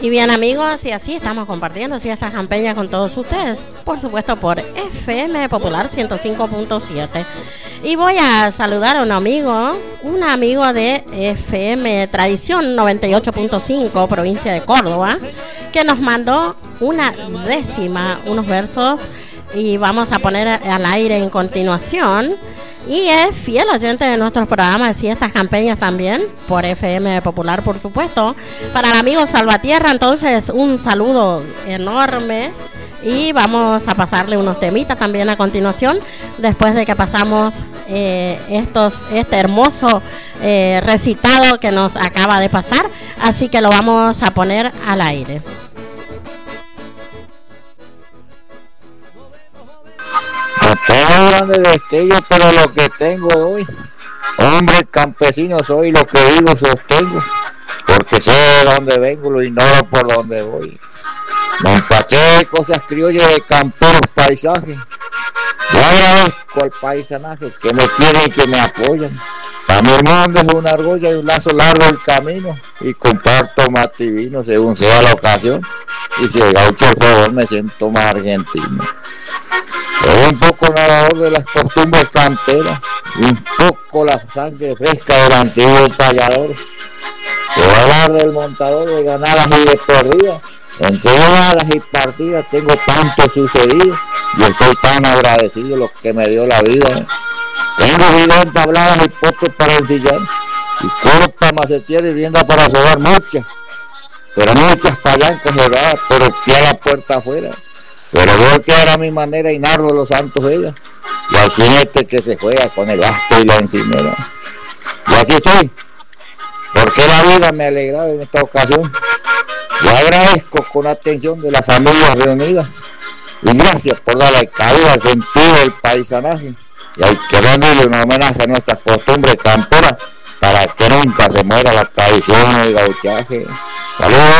Y bien amigos, y así estamos compartiendo estas campañas con todos ustedes, por supuesto por FM Popular 105.7. Y voy a saludar a un amigo de FM Tradición 98.5, provincia de Córdoba, que nos mandó una décima, unos versos, y vamos a poner al aire en continuación. Y es fiel oyente de nuestros programas y estas campañas también, por FM Popular, por supuesto. Para el amigo Salvatierra, entonces, un saludo enorme. Y vamos a pasarle unos temitas también a continuación, después de que pasamos este hermoso recitado que nos acaba de pasar. Así que lo vamos a poner al aire. Tengo grandes destellos, pero lo que tengo hoy, hombre campesino soy, lo que digo sostengo, porque sé de dónde vengo, lo ignoro por dónde voy. Me empaché de cosas criollas, de camperos paisajes. Yo agradezco al paisanaje que me quieren y que me apoyan. Para mi mundo es una argolla y un lazo largo el camino, y comparto mate y vino según sea la ocasión, y si el gaucho el favor me siento más argentino. Soy un poco nadador de las costumbres canteras, y un poco la sangre fresca del antiguo tallador. Puedo hablar del montador de ganadas y de perdidas, entre ganadas y partidas tengo tanto sucedido, y estoy tan agradecido lo que me dio la vida. Tengo vida entabladas y potes para ensillar, y corta macetear y rienda para sobar muchas, pero muchas palancas cerradas, pero pie a la puerta afuera. Pero voy a quedar a mi manera y narro los santos ellas, y al jinete que se juega con el asco y la encimera. Y aquí estoy, porque la vida me ha alegrado en esta ocasión. Yo agradezco con atención de las familias reunidas, y gracias por darle cabida al sentido del paisanaje, y hay que rendirle un homenaje a nuestras costumbres camperas, para que nunca se muera la tradición del gauchaje. ¡Saludos!